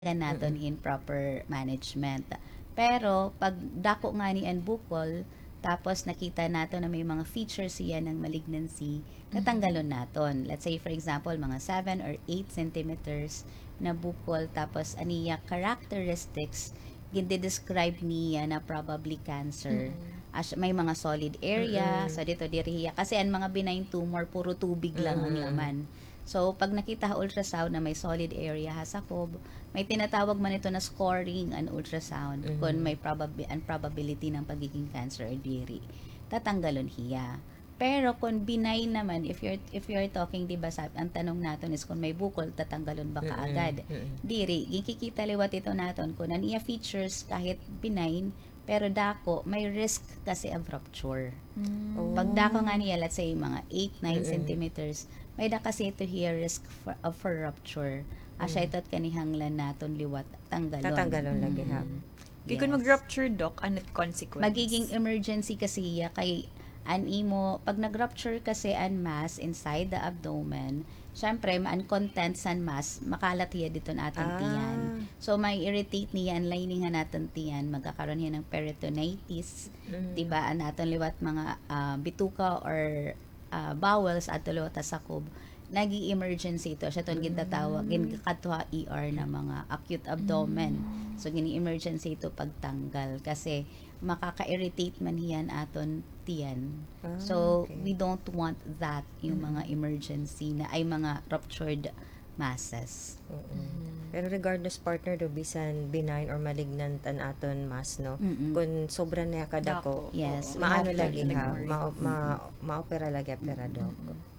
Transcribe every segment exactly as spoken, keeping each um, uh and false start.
naton Mm. in proper management. Pero pag dako nga ni an bukol, tapos nakita nato na may mga features siya ng malignancy, tatanggalon naton. Let's say for example, mga seven or eight centimeters na bukol, tapos aniya characteristics gindi-describe niya na probably cancer. Mm. As may mga solid area, Mm. so dito diriya. Kasi ang mga benign tumor, puro tubig lang ang Mm. laman. So, pag nakita sa ultrasound na may solid area ha sa kob, may tinatawag man ito na scoring an ultrasound Mhm. kung may probabi- ang probability ng pagiging cancer or diri. Tatanggalon hiya. Pero kung benign naman, if you're if you're talking, 'di ba, sa ang tanong natin is kung may bukol, tatanggalon ba Mm-mm. kaagad? Mm-mm. Diri, gikikita liwat ito naton kung ano iya features kahit benign, pero dako may risk kasi of rupture. Mm. Oh. Pag dako nga niya, let's say mga eight nine Mm-mm. centimeters, may da kasi ito here risk for, of for rupture. Asya Mm. ito't kanihanglan naton liwat tanggalon. Tatanggalon lagi ha. Kaya kung mag-rupture, Doc, ano't consequence? Magiging emergency kasi ya kay an imo pag nag-rupture kasi an mass inside the abdomen, syempre an contents an mass makalat hiya dito na aton Ah. tiyan. So may irritate niya ang lining nga naton tiyan, magkakaroon niya ng peritonitis, Mm. di ba? An naton liwat mga ah, bituka or ah, bowels ato liwat sa sakob, nagi emergency ito siya ton gintatawag ginkatwa E R na mga acute abdomen. So gini emergency ito pagtanggal kasi makaka-irritate man hiyan aton tiyan. Ah, So okay. we don't want that yung mga emergency na ay mga ruptured masses. Oo. Pero regardless partner do bisan benign or malignant an aton mass no. Mm-mm. Kung sobra na kadako. Dako. Yes, we Maano have to lagi ha. ignore. Ma ma maopera lagi pera dok.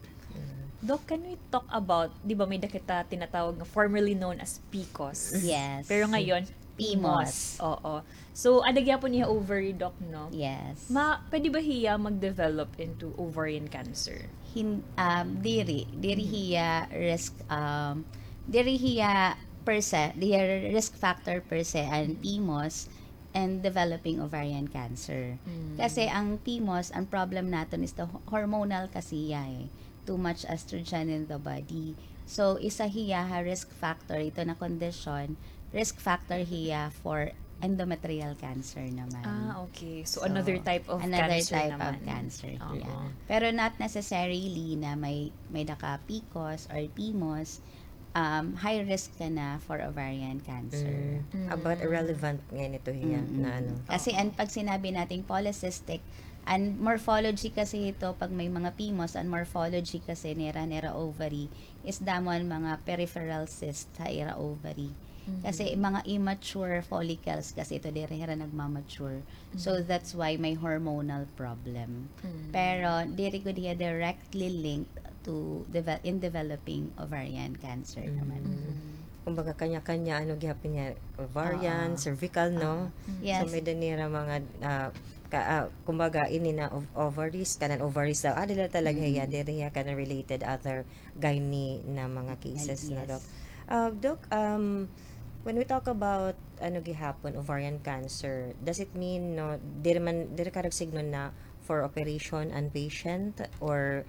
Doc, can we talk about, di ba may da kita tinatawag na formerly known as P C O S? Yes. Pero ngayon, P M O S. P M O S. Oo. So, adagya po niya ovary, Doc, no? Yes. Ma, pwede ba hiya mag-develop into ovarian cancer? Hin, um, diri, diri hiya risk, um, diri hiya per se, diri risk factor per se ang P M O S and developing ovarian cancer. Kasi ang P M O S, ang problem natin is the ho- hormonal kasi hiya eh. Too much estrogen in the body. So, isa hiya ha risk factor, ito na condition, risk factor hiya for endometrial cancer naman. Ah, okay. So, So, another type of another cancer type naman. of cancer. Oo. Yeah. Pero not necessarily na may may naka P C O S or P M O S, um, high risk ka na for ovarian cancer. Mm. About irrelevant ngayon ito hiya Mm-mm. na ano. Kasi an pag sinabi nating polycystic, and morphology kasi ito, pag may mga P M O S, and morphology kasi nera nera ovary is damon mga peripheral cyst sa ira ovary. Kasi mga immature follicles kasi ito direhera nagmamature. So that's why may hormonal problem. Pero diri ko diya directly linked to devel- in developing ovarian cancer naman. Kumbaga kanya-kanya ano gihapon niya ovarian, Oo. cervical no. Yes. So may danira mga ah, ka, ah, kumbaga ini na ov- ovaries kanan ovaries daw. Ah, dila talaga hiya diri hiya kana related other gynae na mga cases na Yes. dok. Uh, Doc, um, when we talk about ano gihapon ovarian cancer, does it mean no diri man diri karag signo na for operation and patient or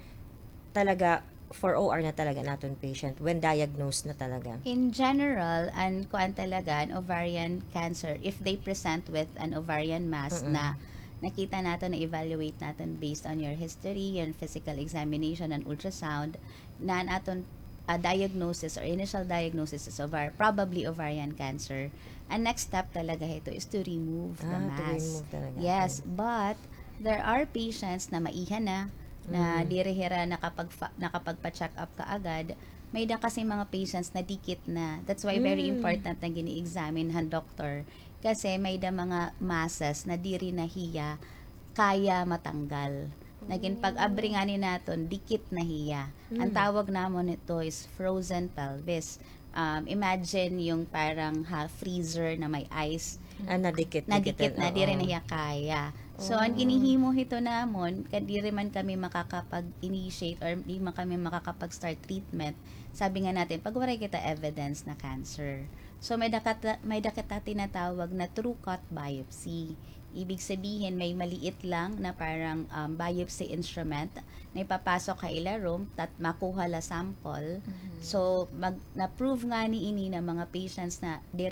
talaga for O R na talaga naton patient when diagnosed na talaga? In general, an kuan talaga, an ovarian cancer, if they present with an ovarian mass Mm-mm. na nakita natin, na-evaluate natin based on your history, your physical examination, and ultrasound, na naton uh, diagnosis or initial diagnosis is ovar- probably ovarian cancer. Ang next step talaga ito is to remove the Ah, to mass. remove talaga. Yes, but there are patients na maihan na, na Mm. direhera nakapag nakapagpa-check up kaagad. May da kasi mga patients na dikit na. That's why very Mm. important na gini-examine han doktor. Kasi may da mga masses na diri na hiya kaya matanggal. Naging pag-abri nga ni naton, dikit na hiya. Ang tawag namon ito is frozen pelvis. Um, imagine yung parang half freezer na may ice Ah, nadikit. nadikit na, oo. di rin na hiya kaya. So, ang ginihimo ito namon, kadiri man kami makakapag-initiate or di man kami makakapag-start treatment, sabi nga natin, pag waray kita evidence na cancer. So may dakata, may dakita tinatawag na true cut biopsy. Ibig sabihin may maliit lang na parang um, biopsy instrument na ipapasok ka ila room tat makuha la sample. So mag na-prove nga ni ini ng mga patients na